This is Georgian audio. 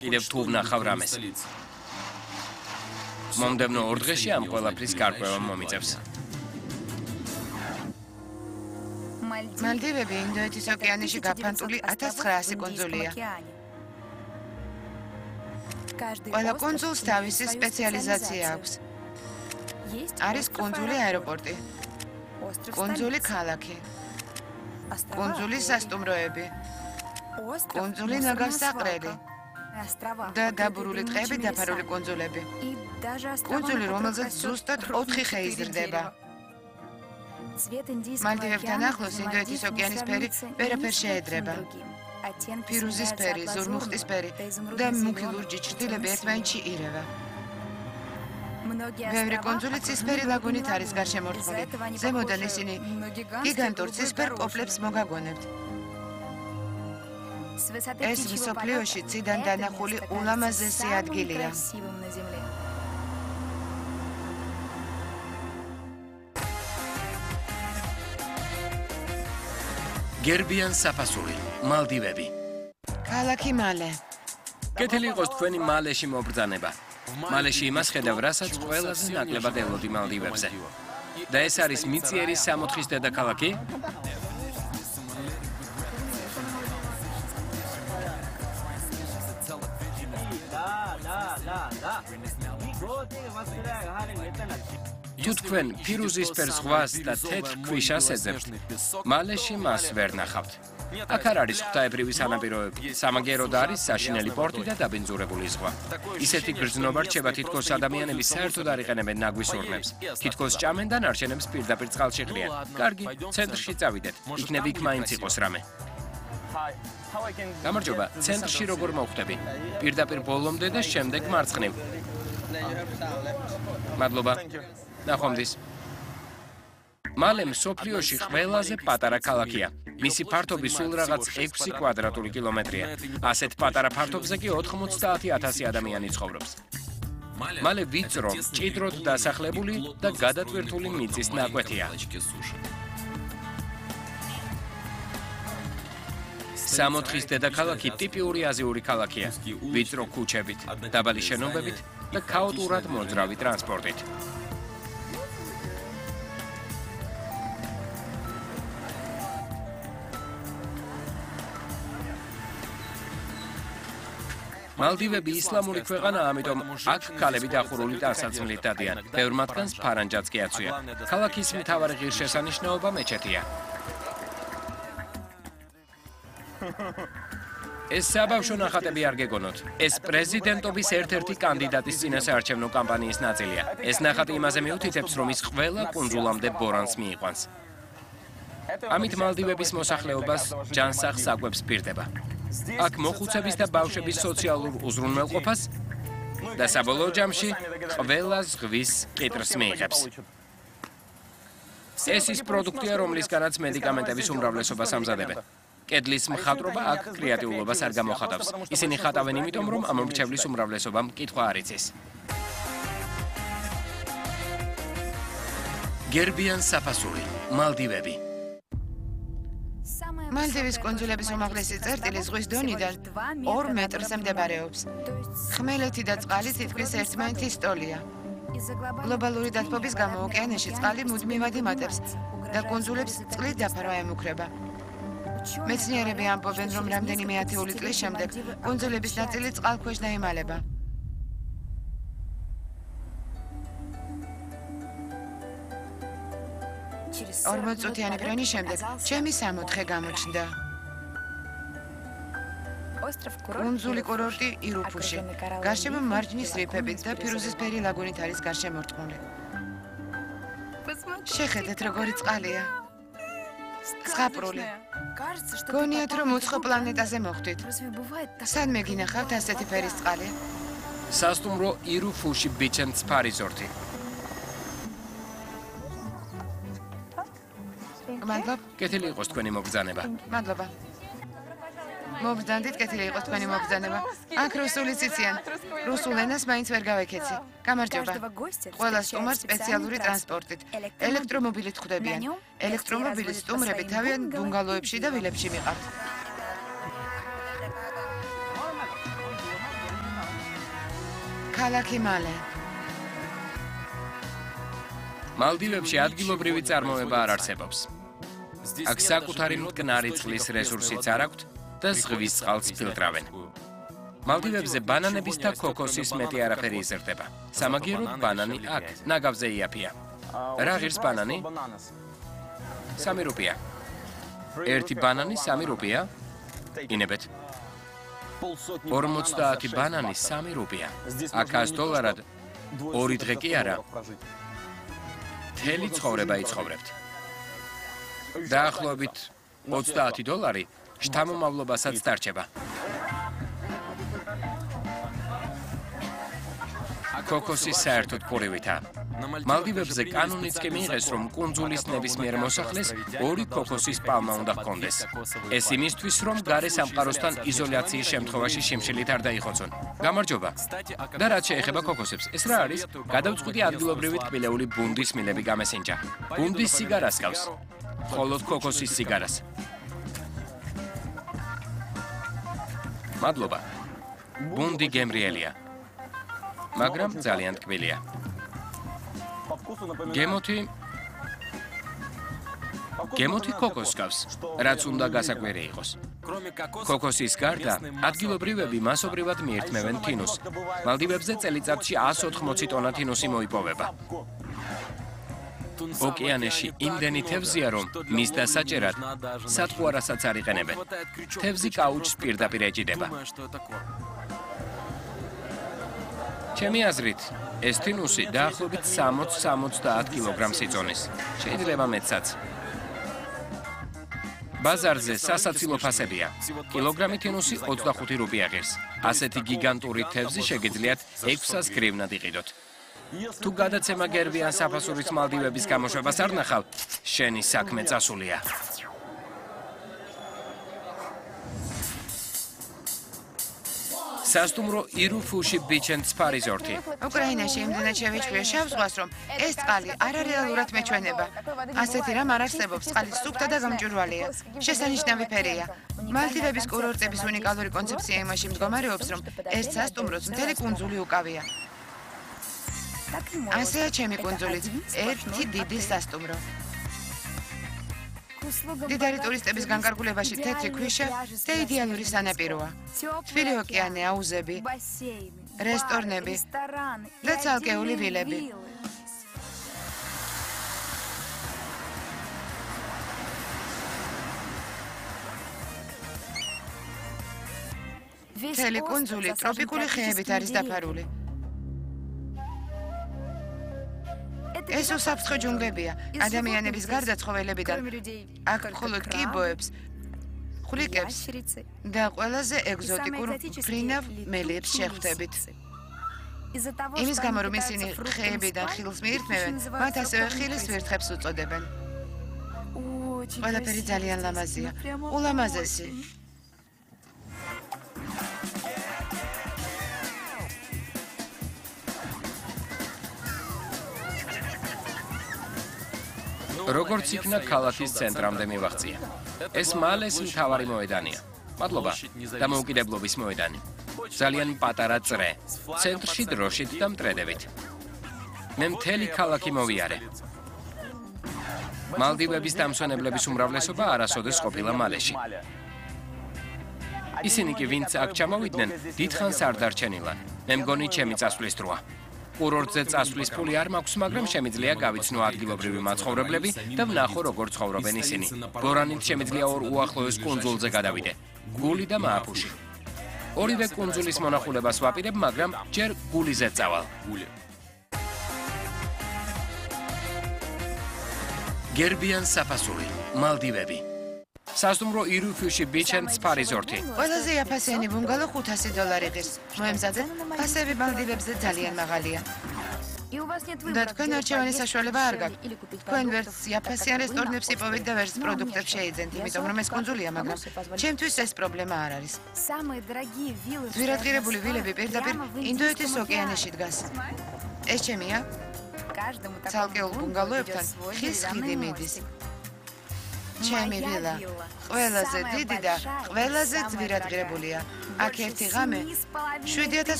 კიდევ თუ ვნახავ რამეს. მომდევნო 2 დღეში ამ ყველაფრის გარკვევა მომიწევს. მალდივები ინდოეთის ოკეანეში გაფანტული 1900 კუნძულია. ყველა კუნძულს თავისი სპეციალიზაცია აქვს. არის კუნძული აეროპორტი, კუნძული ქალაქი, კუნძული სასტუმროები, კუნძული ნაგავსაყრელი და დაბურული ტყეებით დაფარული კუნძულები. კუნძული, რომელზეც ზუსტად 4 ხე იზრდება. მალდივებთან ახლოს ინდოეთის ოკეანის ფერი ვერაფერ შეედრება. ფირუზის ფერი, ზურმუხტის ფერი და მუქი ლურჯი ჩრდილები ერთმანეთში ირევა. ბევრი კუნძული ცისფერი ლაგუნით არის გარშემორტყმული. ზემოდან ისინი გიგანტურ ცისფერ ყოფლებს მოგაგონებთ. ეს მსოფლიოში ციდან დანახული ულამაზესი ადგილია. გერბიან საფასური, მალდივები. ქალაქი მალე. კეთილი იყოს თქვენი მალეში მობრძანება. მალეში იმას ხედავ, რასაც ყველაზე ნაკლებად ელოდი მალდივებზე. და ეს არის მიწიერი 64-ის დედაქალაქი? თუ თქვენ ფირუზისფერ ზღვას და თეთრ ქვიშას ეძებთ, მალეში მას ვერ ნახავთ. აქ არ არის ღვთაებრივი სანაპიროები, სამაგეროდ არის საშინელი პორტი და დაბინძურებული ზღვა. ისეთი გრძნობა რჩება, თითქოს ადამიანები საერთოდ არ იყენებენ ნაგვის ურნებს. თითქოს ჭამენ და ნარჩენებს პირდაპირ წყალში ყრიან. კარგი, ცენტრში წავიდეთ. იქნებ იქ მაინც იყოს რამე. გამარჯობა, ცენტრში როგორ მოხვდები? პირდაპირ ბოლომდე და შემდეგ მარცხნივ. მადლობა. ნახვამდის. მალე მსოფლიოში ყველაზე პატარა ქალაქია. მისი ფართობი სულ რაღაც 6 კვადრატული კილომეტრია. ასეთ პატარა ფართობზე კი 90,000 ადამიანი ცხოვრობს. მალე ვიწრო, მჭიდროდ დასახლებული და გადატვირთული მიწის ნაკვეთია. 64-ის დედაქალაქი ტიპიური აზიური ქალაქია. ვიწრო ქუჩებით, დაბალი შენობებით და ქაოტურად მოძრავი ტრანსპორტით. მალდივები ისლამური ქვეყანაა, ამიტომ აქ ქალები დახურული ტანსაცმლით დადიან. ბევრ მათგანს ფარანჯაც კი აცვია. ქალაქის მთავარი ღირსშესანიშნაობა მეჩეთია. ეს საბავშვო ნახატები არ გეგონოთ. ეს პრეზიდენტობის ერთ-ერთი კანდიდატის წინასაარჩევნო კამპანიის ნაწილია. ეს ნახატი იმაზე მიუთითებს, რომ ის ყველა კუნძულამდე ბორანს მიიყვანს. ამით მალდივების მოსახლეობას ჯანსაღ საკვებს პირდება. აქ მოხუცების და ბავშვების სოციალურ უზრუნველყოფას და საბოლოო ჯამში ყველა ზღვის კიტრს მიიღებს. ეს ის პროდუქტია, რომლისგანაც მედიკამენტების უმრავლესობას ამზადებენ. კედლის მხატვრობა აქ კრეატიულობას არ გამოხატავს. ისინი ხატავენ იმიტომ, რომ ამომრჩევლის უმრავლესობამ კითხვა არ იცის. გერბიან საფასური, მალდივები. მალდივის კუნძულების უმაღლესი წერტილი ზღვის დონიდან 2 მეტრზე მდებარეობს. ხმელეთი და წყალი თითქმის ერთმანეთის ტოლია. გლობალური დათბობის გამო ოკეანეში წყალი მუდმივად იმატებს და კუნძულებს წყლით დაფარვა ემუქრება. მეცნიერები ამბობენ, რომ რამდენიმე ათეული წლის შემდეგ კუნძულების ნაწილი წყალქვეშ დაიმალება. ორმოწუთიანი ფრენის შემდეგ ჩემი 60 გამოჩნდა. კუნძული კურორტი ირუფუში. გარშემო მარჯნის რიფებით და ფირუზისფერი ლაგუნით არის გარშემორტყმული. შეხედეთ, როგორი წყალია. ზღაპრული. გონიათ, რომ უცხო პლანეტაზე მოხვდით. სადმე გინახავთ ასეთი ფერის წყალი? სასტუმრო ირუფუში ბიჩ ენდ სპა რიზორტი. მადლობა. კეთილი იყოს თქვენი მობრძანება. მადლობა. მობრძანდით, კეთილი იყოს თქვენი მობრძანება. აქ რუსულიც იციან. რუსულ ენას მაინც ვერ გავეკეცი. გამარჯობა. ყველა სტუმარს სპეციალური ტრანსპორტით. ელექტრომობილით ხვდებიან. ელექტრომობილის სტუმრები თავიანთ ბუნგალოებში და ვილებში მიყავთ. ქალაქი მალე. მალდივებში ადგილობრივი წარმოება არ არსებობს. აქ საკუთარი მტკნარი წყლის რესურსიც არ აქვთ და ზღვის წყალს ფილტრავენ. მალდივებზე ბანანების და ქოქოსის მეტი არაფერი იზრდება. სამაგიეროდ ბანანი აქ ნაგავზე იაფია. რა ღირს ბანანი? 3 რუპია. ერთი ბანანი 3 რუპია. ინებეთ. 50 ბანანი 3 რუპია. აქ $100-ად 2 დღე კი არა. მთელი ცხოვრება იცხოვრებთ. დაახლოებით $30 შთამომავლობასაც დარჩება. ქოქოსის საერთოდ პურივითა. მალდივებზე კანონიც კი მიიღეს, რომ კუნძულის ნებისმიერ მოსახლეს 2 ქოქოსის პალმა უნდა ჰქონდეს. ეს იმისთვის, რომ გარე სამყაროსთან იზოლაციის შემთხვევაში შიმშილით არ დაიხოცონ. გამარჯობა. და რაც შეეხება ქოქოსებს, ეს რა არის? გადავწყვიტი ადგილობრივი ტკბილეული ბუნდის მილები გამესინჯა. ბუნდის სიგარას გავს. მხოლოდ ქოქოსის სიგარას. მადლობა. ბუნდი გემრიელია. მაგრამ ძალიან ტკბილია. გემოთი ქოქოსს გავს, რაც უნდა გასაკვირი იყოს. ქოქოსის გარდა, ადგილობრივები მასობრივად მიირთმევენ თინუსს. მალდივებზე წელიწადში 180 ტონა თინუსი მოიპოვება. ოკეანეში იმდენი თევზია, რომ მის დასაჭერად სათყვარასაც არ იყენებენ. თევზი კაუჩს პირდაპირ ეჭიდება. ჩემი აზრით, ეს თინუსი დაახლოებით 60-70 კილოგრამს იწონის. შეიძლება მეტსაც. ბაზარზე სასაცილო ფასებია. კილოგრამი თინუსი 25 რუპია ღირს. ასეთი გიგანტური თევზი შეგიძლიათ 600 გრივნად იყიდოთ. თუ გადაცემა გერბიან საფასურის მალდივების გამოშვებას არ ნახავ, შენი საქმე წასულია. სასტუმრო ირუფუში ბიჩ ენდ სპა რეზორტი. უკრაინაში იმდენად შევიჭრია შავ ზღვას, რომ ეს წყალი არარეალურად მეჩვენება. ასეთი რამ არ არსებობს, წყალი სუფთა და გამჭვირვალეა. შესანიშნავი ფერია. მალდივების კურორტების უნიკალური კონცეფცია იმაში მდგომარეობს, რომ ეს სასტუმროც მთელი კუნძული უკავია. ასეა ჩემი კუნძულიც, ერთი დიდი სასტუმრო. დიდარი ტურისტების განკარგულებაში თეთრი ქვიშა და იდეალური სანაპიროა. თბილი ოკეანე, აუზები, რესტორნები და ცალკეული ვილები. მთელი კუნძული ტროპიკული ხეებით არის დაფარული. ეს უსაფრთხო ჯუნგლებია. ადამიანების გარდა ცხოველებიდან აქ მხოლოდ კიბოებს, ხვლიკებს და ყველაზე ეგზოტიკურ ფრინავ მელიებს შეხვდებით. იმის გამო, რომ ისინი ხეებიდან ხილს მიირთმევენ, მათ ასევე ხილის ვირთხებს უწოდებენ. ყველაფერი ძალიან ლამაზია, ულამაზესი. როგორც იქნა ქალაქის ცენტრამდე მივაღწია. ეს მალეს მთავარი მოედანია. მადლობა. დამოუკიდებლობის მოედანი. ძალიან პატარა წრე. ცენტრში დროშით და მტრედებით. მე მთელი ქალაქი მოვიარე. მალდივების დამსვენებლების უმრავლესობა არასოდეს ყოფილა მალეში. ისინი კი ვინც აქ ჩამოვიდნენ, დიდხანს არ დარჩენილან. მე მგონი ჩემი წასვლის დროა. კურორტზე წასვლის ფული არ მაქვს, მაგრამ შემიძლია გავიცნო ადგილობრივი მაცხოვრებლები და ვნახო როგორ ცხოვრობენ ისინი. ბორანით შემიძლია ორ უახლოეს კუნძულზე გადავიდე. გული და მააფუში. ორივე კუნძულის მონახულებას ვაპირებ, მაგრამ ჯერ გულიზე წავალ. გერბიან საფასური, მალდივები. სასტუმრო ირუფუში ბიჩ ენდ სპა რეზორტი. ყველაზე იაფასიანი ბუნგალო $500 ღირს. მოემზადეთ, ფასები მალდივებზე ძალიან მაღალია. და თქვენ არჩევანის საშუალება არ გაქვთ. თქვენ ვერც იაფასიან რესტორნებს იპოვეთ და ვერც პროდუქტებს შეიძენთ, იმიტომ რომ ეს კუნძულია, მაგრამ ჩემთვის ეს პრობლემა არ არის. ძვირადღირებული ვილები პირდაპირ ინდოეთის ოკეანეში დგას. ეს ჩემია? ცალკეულ ბუნგალოებთან ხის ხიდი მიდის. ჩემი ვილა ყველაზე დიდი და ყველაზე ძვირადღირებულია. აქ ერთი ღამე $7,500